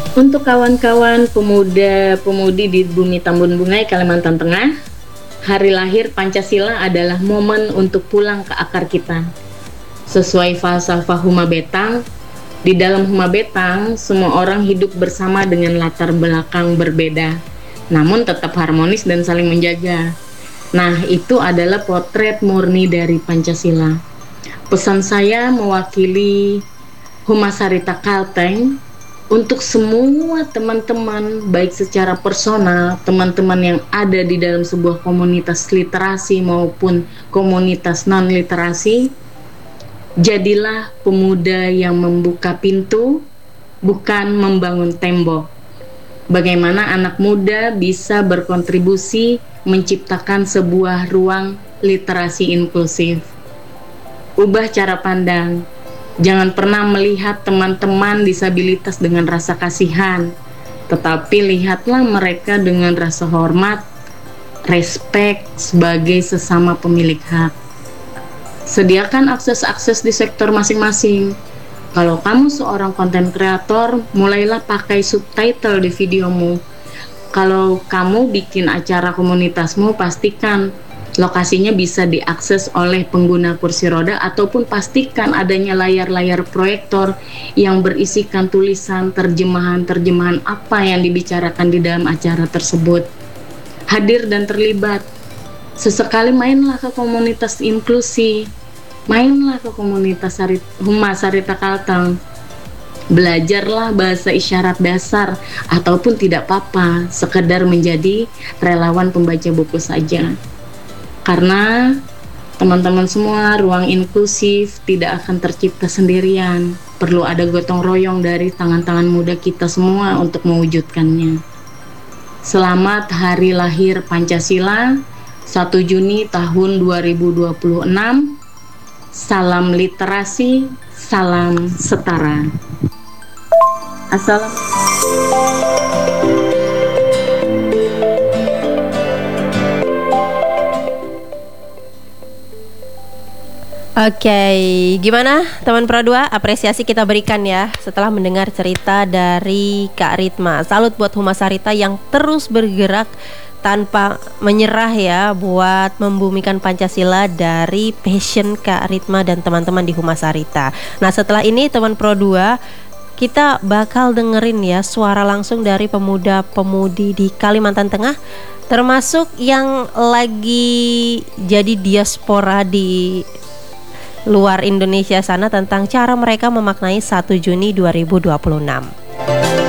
Untuk kawan-kawan pemuda-pemudi di Bumi Tambun Bungai, Kalimantan Tengah, hari lahir Pancasila adalah momen untuk pulang ke akar kita. Sesuai falsafah Huma Betang, di dalam Huma Betang, semua orang hidup bersama dengan latar belakang berbeda, namun tetap harmonis dan saling menjaga. Nah, itu adalah potret murni dari Pancasila. Pesan saya mewakili Humasarita Kalteng untuk semua teman-teman, baik secara personal, teman-teman yang ada di dalam sebuah komunitas literasi maupun komunitas non-literasi, jadilah pemuda yang membuka pintu, bukan membangun tembok. Bagaimana anak muda bisa berkontribusi menciptakan sebuah ruang literasi inklusif. Ubah cara pandang. Jangan pernah melihat teman-teman disabilitas dengan rasa kasihan, tetapi lihatlah mereka dengan rasa hormat, respek sebagai sesama pemilik hak. Sediakan akses-akses di sektor masing-masing. Kalau kamu seorang konten kreator, mulailah pakai subtitle di videomu. Kalau kamu bikin acara komunitasmu, pastikan lokasinya bisa diakses oleh pengguna kursi roda, ataupun pastikan adanya layar-layar proyektor yang berisikan tulisan terjemahan-terjemahan apa yang dibicarakan di dalam acara tersebut. Hadir dan terlibat. Sesekali mainlah ke komunitas inklusi, mainlah ke komunitas Humasarita Kalteng. Belajarlah bahasa isyarat dasar, ataupun tidak apa-apa, sekedar menjadi relawan pembaca buku saja. Karena teman-teman semua, ruang inklusif tidak akan tercipta sendirian. Perlu ada gotong royong dari tangan-tangan muda kita semua untuk mewujudkannya. Selamat Hari Lahir Pancasila, 1 Juni tahun 2026. Salam literasi, salam setara. Assalamualaikum. Oke, gimana teman Pro 2? Apresiasi kita berikan ya setelah mendengar cerita dari Kak Ritma. Salut buat Humasarita yang terus bergerak tanpa menyerah ya buat membumikan Pancasila dari passion Kak Ritma dan teman-teman di Humasarita. Nah, setelah ini teman Pro 2, kita bakal dengerin ya suara langsung dari pemuda-pemudi di Kalimantan Tengah, termasuk yang lagi jadi diaspora di luar Indonesia sana, tentang cara mereka memaknai 1 Juni 2026.